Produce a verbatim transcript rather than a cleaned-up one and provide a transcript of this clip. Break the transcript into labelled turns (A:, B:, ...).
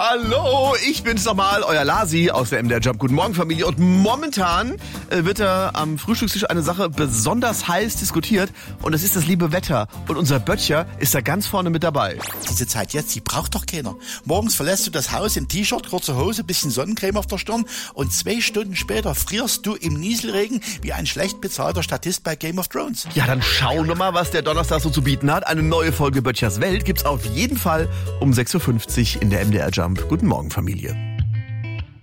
A: Hallo, ich bin's nochmal, euer Lasi aus der M D R Jump. Guten Morgen, Familie. Und momentan äh, wird da am Frühstückstisch eine Sache besonders heiß diskutiert. Und das ist das liebe Wetter. Und unser Böttcher ist da ganz vorne mit dabei.
B: Diese Zeit jetzt, die braucht doch keiner. Morgens verlässt du das Haus in T-Shirt, kurze Hose, bisschen Sonnencreme auf der Stirn und zwei Stunden später frierst du im Nieselregen wie ein schlecht bezahlter Statist bei Game of Thrones.
A: Ja, dann schauen wir mal, was der Donnerstag so zu bieten hat. Eine neue Folge Böttchers Welt gibt's auf jeden Fall um sechs Uhr fünfzig in der M D R Jump. Guten Morgen, Familie.